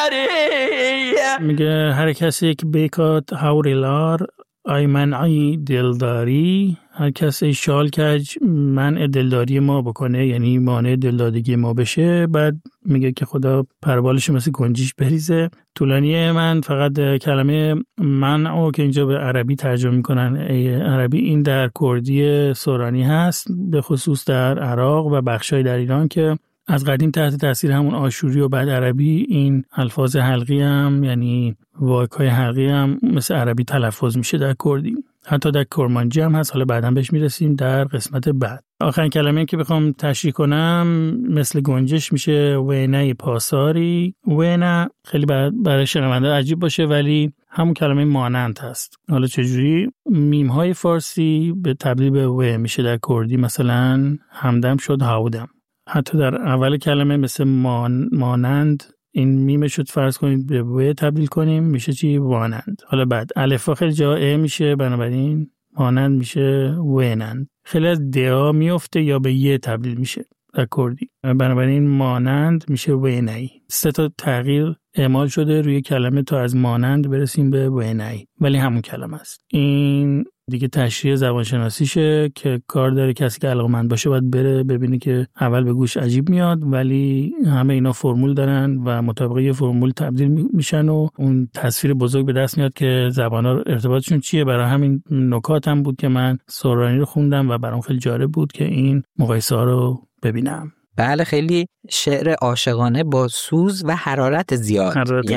میگه هر کسی که بیکات هوریلار ای منعی دلداری، هر کسی شال کج منع دلداری ما بکنه، یعنی مانع دلدادگی ما بشه. بعد میگه که خدا پربالش مثل گنجیش بریزه. طولانیه، من فقط کلمه منعو که اینجا به عربی ترجمه میکنن عربی، این در کردی سورانی هست، به خصوص در عراق و بخشای در ایران که از قدیم تحت تاثیر همون آشوری و بعد عربی این الفاظ حلقی هم یعنی واژه‌های حلقی هم مثل عربی تلفظ میشه در کردی. حتی در کرمانجی هم هست، حالا بعداً بهش میرسیم در قسمت بعد. آخرین کلمه‌ای که بخوام تشریح کنم مثل گنجش میشه وینه پاساری. وینه خیلی برای شنونده عجیب باشه ولی همون کلمه مانند هست. حالا چجوری؟ میم‌های فارسی به تبدیل به و میشه در کردی، مثلا همدم شد هاودم. حتی در اول کلمه مثل مانند این میمه شد فرض کنید به و تبدیل کنیم میشه چی؟ وانند. حالا بعد الفا خیلی جا ا میشه، بنابراین مانند میشه وینند. خیلی از دعا میفته یا به ی تبدیل میشه در کردی، بنابراین مانند میشه وینایی. 3 تا تغییر اعمال شده روی کلمه تا از مانند برسیم به وینایی، ولی همون کلمه است. این دیگه تشریح زبانشناسیشه که کار داره کسی که علاقه‌مند باشه باید بره ببینه که اول به گوش عجیب میاد ولی همه اینا فرمول دارن و مطابق یه فرمول تبدیل میشن و اون تصویر بزرگ به دست میاد که زبان‌ها ارتباطشون چیه. برای همین نکاتم بود که من سورانی رو خوندم و برام خیلی جالب بود که این مقایسه‌ها رو ببینم. بله، خیلی شعر عاشقانه با سوز و حرارت زیاد.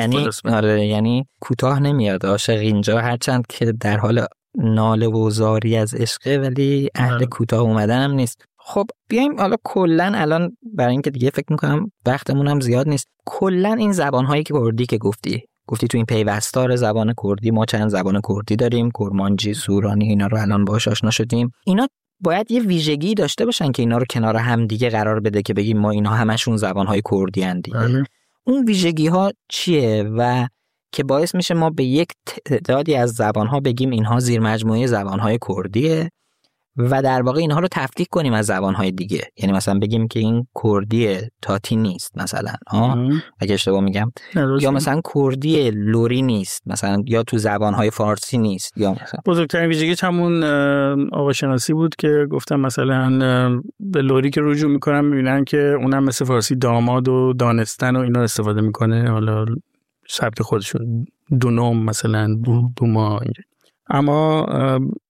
یعنی کوتاه نمیاد عاشق اینجا، هرچند که در حال ناله و زاری از عشقه ولی اهل کوتاه اومدن هم نیست. خب بیایم حالا کلن الان برای اینکه دیگه فکر میکنم وقتمون هم زیاد نیست، کلن این زبان‌هایی که کردی که گفتی تو این پیوستار زبان کردی، ما چند زبان کردی داریم، کرمانجی، سورانی، اینا رو الان باهاش آشنا شدیم. اینا باید یه ویژگی داشته باشن که اینا رو کنار هم دیگه قرار بده که بگیم ما اینا همشون زبان‌های کردی هستند دیگه. اون ویژگی‌ها چیه و که باعث میشه ما به یک تعدادی از زبان‌ها بگیم اینها زیر مجموعه زبان‌های کردیه و در واقع اینها رو تفکیک کنیم از زبان‌های دیگه؟ یعنی مثلا بگیم که این کردی تاتی نیست مثلا، اگه اشتباه میگم، یا مثلا کردی لوری نیست مثلا، یا تو زبان‌های فارسی نیست، یا مثلا بزرگترین ویژگی همون آواشناسی بود که گفتم مثلا به لوری که رجوع میکنم میبینن که اونم مثل فارسی داماد و دانستن و اینا استفاده میکنه، حالا سبک خودشون، دونم مثلا دوما اینجا. اما